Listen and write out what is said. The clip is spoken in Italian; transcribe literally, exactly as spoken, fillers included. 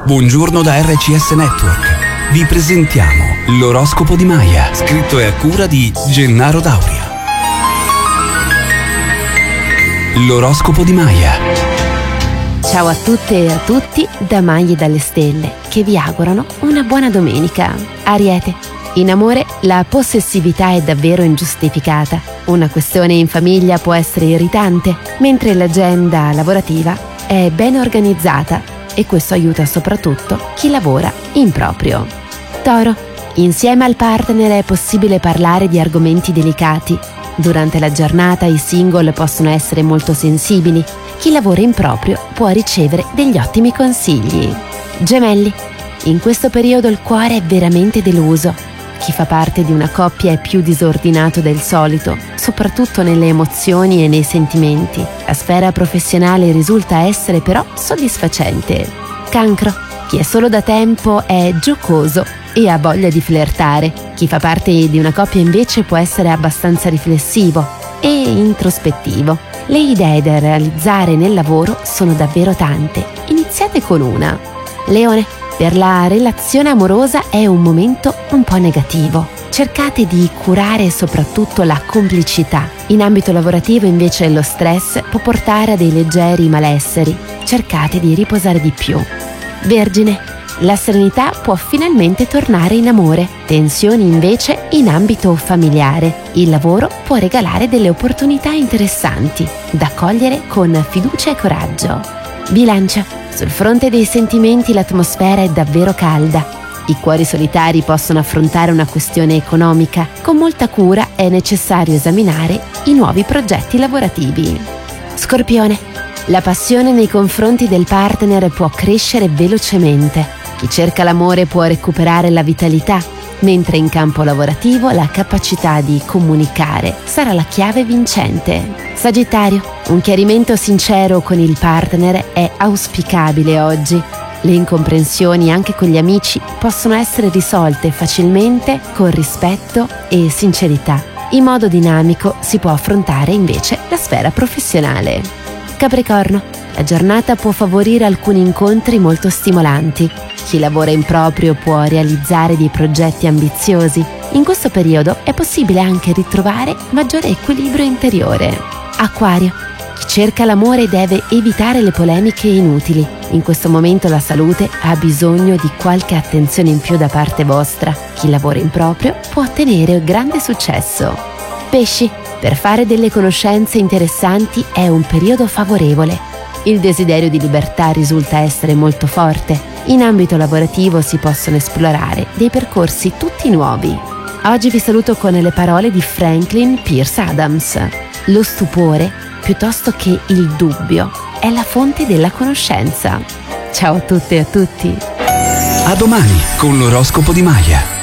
Buongiorno da R C S Network. Vi presentiamo l'oroscopo di Maya, scritto e a cura di Gennaro Dauria. L'oroscopo di Maya. Ciao a tutte e a tutti da Maya e dalle stelle, che vi augurano una buona domenica. Ariete, in amore la possessività è davvero ingiustificata. Una questione in famiglia può essere irritante, mentre l'agenda lavorativa è ben organizzata e questo aiuta soprattutto chi lavora in proprio. Toro, insieme al partner è possibile parlare di argomenti delicati. Durante la giornata i single possono essere molto sensibili. Chi lavora in proprio può ricevere degli ottimi consigli. Gemelli, in questo periodo il cuore è veramente deluso. Chi fa parte di una coppia è più disordinato del solito, soprattutto nelle emozioni e nei sentimenti. La sfera professionale risulta essere però soddisfacente. Cancro, chi è solo da tempo è giocoso e ha voglia di flirtare. Chi fa parte di una coppia invece può essere abbastanza riflessivo e introspettivo. Le idee da realizzare nel lavoro sono davvero tante. Iniziate con una. Leone, per la relazione amorosa è un momento un po' negativo. Cercate di curare soprattutto la complicità. In ambito lavorativo invece lo stress può portare a dei leggeri malesseri. Cercate di riposare di più. Vergine, la serenità può finalmente tornare in amore. Tensioni invece in ambito familiare. Il lavoro può regalare delle opportunità interessanti da cogliere con fiducia e coraggio. Bilancia, sul fronte dei sentimenti l'atmosfera è davvero calda. I cuori solitari possono affrontare una questione economica. Con molta cura è necessario esaminare i nuovi progetti lavorativi. Scorpione, la passione nei confronti del partner può crescere velocemente. Chi cerca l'amore può recuperare la vitalità, mentre in campo lavorativo la capacità di comunicare sarà la chiave vincente. Sagittario, un chiarimento sincero con il partner è auspicabile oggi. Le incomprensioni anche con gli amici possono essere risolte facilmente con rispetto e sincerità. In modo dinamico si può affrontare invece la sfera professionale. Capricorno, la giornata può favorire alcuni incontri molto stimolanti. Chi lavora in proprio può realizzare dei progetti ambiziosi. In questo periodo è possibile anche ritrovare maggiore equilibrio interiore. Acquario, chi cerca l'amore deve evitare le polemiche inutili. In questo momento la salute ha bisogno di qualche attenzione in più da parte vostra. Chi lavora in proprio può ottenere grande successo. Pesci, per fare delle conoscenze interessanti è un periodo favorevole. Il desiderio di libertà risulta essere molto forte. In ambito lavorativo si possono esplorare dei percorsi tutti nuovi. Oggi vi saluto con le parole di Franklin Pierce Adams. Lo stupore, piuttosto che il dubbio, è la fonte della conoscenza. Ciao a tutte e a tutti. A domani con l'oroscopo di Maya.